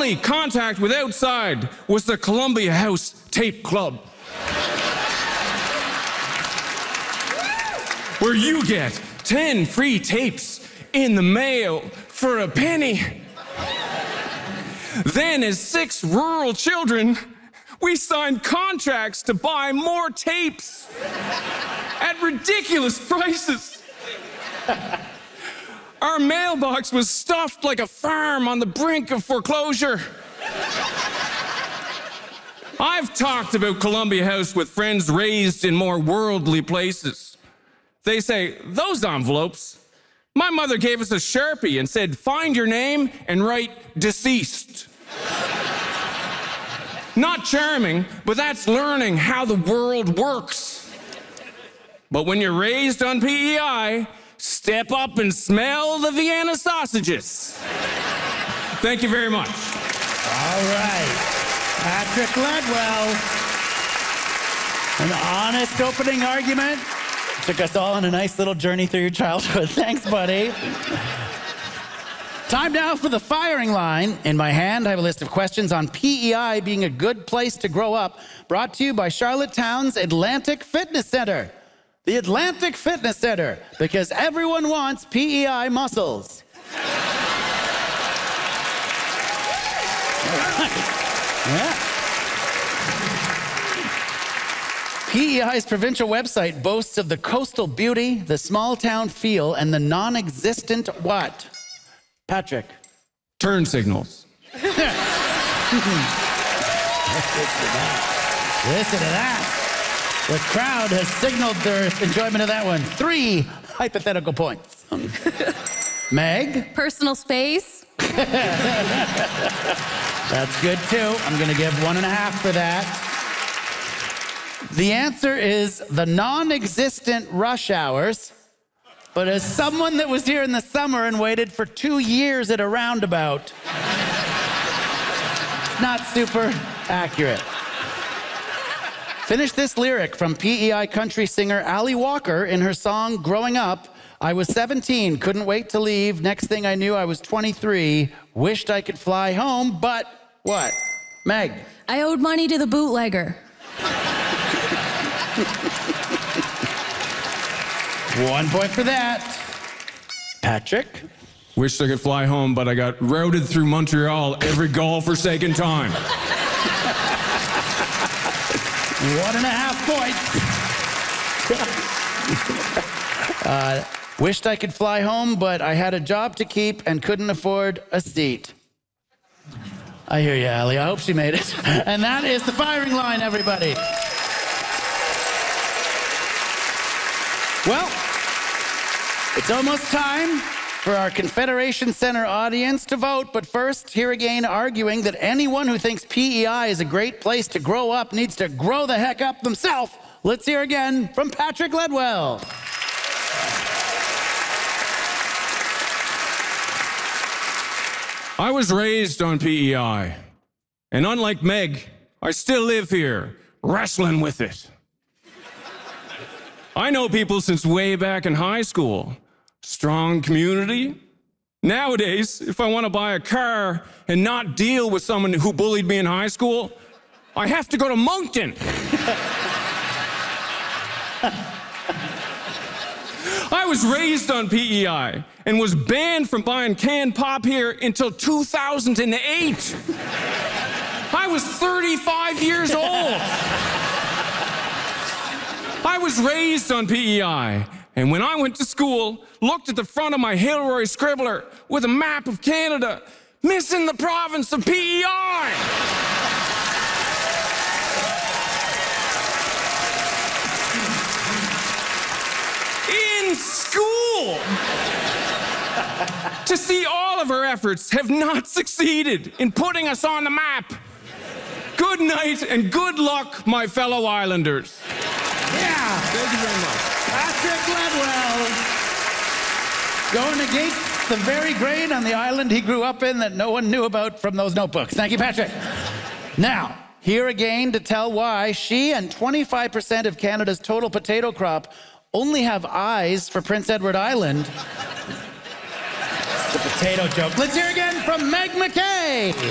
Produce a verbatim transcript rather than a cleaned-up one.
only contact with outside was the Columbia House Tape Club, where you get ten free tapes in the mail for a penny. Then, as six rural children, we signed contracts to buy more tapes at ridiculous prices. Our mailbox was stuffed like a farm on the brink of foreclosure. I've talked about Columbia House with friends raised in more worldly places. They say, those envelopes, my mother gave us a Sharpie and said, find your name and write deceased. Not charming, but that's learning how the world works. But when you're raised on P E I, step up and smell the Vienna sausages. Thank you very much. All right. Patrick Ledwell. An honest opening argument. Took us all on a nice little journey through your childhood. Thanks, buddy. Time now for the firing line. In my hand, I have a list of questions on P E I being a good place to grow up, brought to you by Charlottetown's Atlantic Fitness Center. The Atlantic Fitness Center, because everyone wants P E I muscles. Yeah. P E I's provincial website boasts of the coastal beauty, the small town feel, and the non-existent what? Patrick. Turn signals. Listen to that. Listen to that. The crowd has signaled their enjoyment of that one. Three hypothetical points. Meg? Personal space. That's good too. I'm gonna give one and a half for that. The answer is the non-existent rush hours. But as someone that was here in the summer and waited for two years at a roundabout, not super accurate. Finish this lyric from P E I country singer Ally Walker in her song Growing Up. I was seventeen, couldn't wait to leave. Next thing I knew, I was twenty-three. Wished I could fly home, but what? Meg? I owed money to the bootlegger. One point for that. Patrick? Wished I could fly home, but I got routed through Montreal every God-forsaken time. One and a half points. uh, wished I could fly home, but I had a job to keep and couldn't afford a seat. I hear you, Ally. I hope she made it. And that is the firing line, everybody. Well, it's almost time for our Confederation Center audience to vote. But first, here again arguing that anyone who thinks P E I is a great place to grow up needs to grow the heck up themselves. Let's hear again from Patrick Ledwell. I was raised on P E I, and unlike Meg, I still live here, wrestling with it. I know people since way back in high school. Strong community. Nowadays, if I want to buy a car and not deal with someone who bullied me in high school, I have to go to Moncton. I was raised on P E I and was banned from buying canned pop here until two thousand eight. I was thirty-five years old. I was raised on P E I, and when I went to school, looked at the front of my Hilroy scribbler with a map of Canada, missing the province of P E I. In school! To see all of our efforts have not succeeded in putting us on the map. Good night and good luck, my fellow Islanders. Yeah. Thank you very much. Patrick Ledwell. Going against the very grain on the island he grew up in that no one knew about from those notebooks. Thank you, Patrick. Now, here again to tell why she and twenty-five percent of Canada's total potato crop only have eyes for Prince Edward Island. The potato joke. Let's hear again from Meg McKay.